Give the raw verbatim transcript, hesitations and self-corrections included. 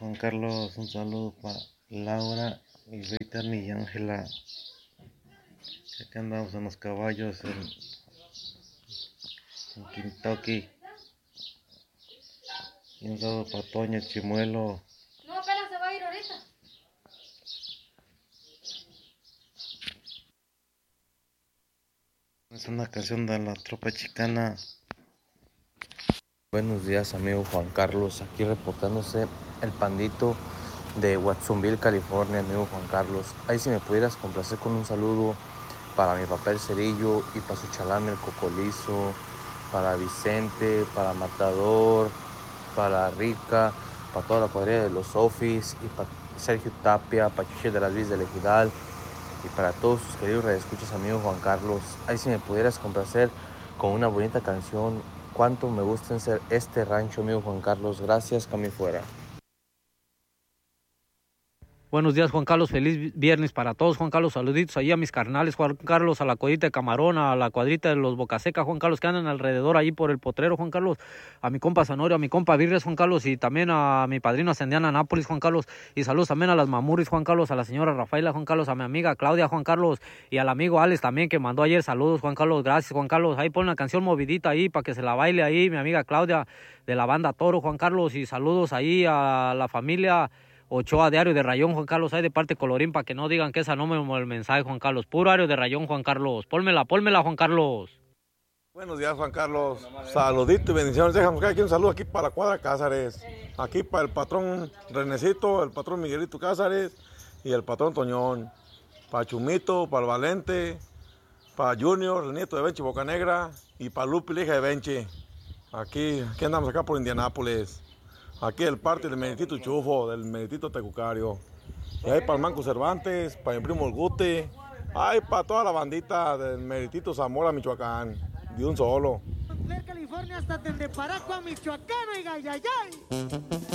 Juan Carlos, un saludo para Laura y Rita y Ángela. Acá andamos en los caballos en, en Kentucky. Y un saludo para Toño Chimuelo. No, apenas se va a ir ahorita. Es una canción de la tropa chicana. Buenos días, amigo Juan Carlos, aquí reportándose el Pandito de Watsonville, California, amigo Juan Carlos. Ahí si me pudieras complacer con un saludo para mi papá el Cerillo y para su chalán el Cocolizo, para Vicente, para Matador, para Rica, para toda la cuadrilla de los Sofis y para Sergio Tapia, para Chiche de las Vidas del Ejidal y para todos sus queridos redescuchas, amigo Juan Carlos. Ahí si me pudieras complacer con una bonita canción. Cuánto me gusta ser este rancho, amigo Juan Carlos. Gracias, Cami fuera. Buenos días, Juan Carlos. Feliz viernes para todos, Juan Carlos. Saluditos ahí a mis carnales, Juan Carlos, a la cuadrita de Camarón, a la cuadrita de los Bocaseca, Juan Carlos, que andan alrededor ahí por el potrero, Juan Carlos. A mi compa Zanorio, a mi compa Virres, Juan Carlos, y también a mi padrino Ascendiana Nápoles, Juan Carlos. Y saludos también a las Mamuris, Juan Carlos, a la señora Rafaela, Juan Carlos, a mi amiga Claudia, Juan Carlos, y al amigo Alex también, que mandó ayer saludos, Juan Carlos. Gracias, Juan Carlos. Ahí pon una canción movidita ahí para que se la baile ahí, mi amiga Claudia, de la banda Toro, Juan Carlos. Y saludos ahí a la familia Ochoa de Ario de Rayón, Juan Carlos, ahí de parte Colorín, para que no digan que esa no me el mensaje, Juan Carlos. Puro Ario de Rayón, Juan Carlos. Pónmela, pónmela, Juan Carlos. Buenos días, Juan Carlos. Saludito y bendiciones. Déjame aquí un saludo aquí para la cuadra Cázares. Aquí para el patrón Renecito, el patrón Miguelito Cázares y el patrón Toñón. Para Chumito, para el Valente, para Junior, el nieto de Benchi Bocanegra, y para Lupi, la hija de Benchi. Aquí, aquí andamos acá por Indianápolis. Aquí el parte del Meritito Chufo, del Meritito Tecucario. Y ahí para el Manco Cervantes, para mi primo el Guti. Ahí para toda la bandita del Meritito Zamora, Michoacán. De un solo. California hasta Tendeparaco, Michoacán, ay, ay, ay.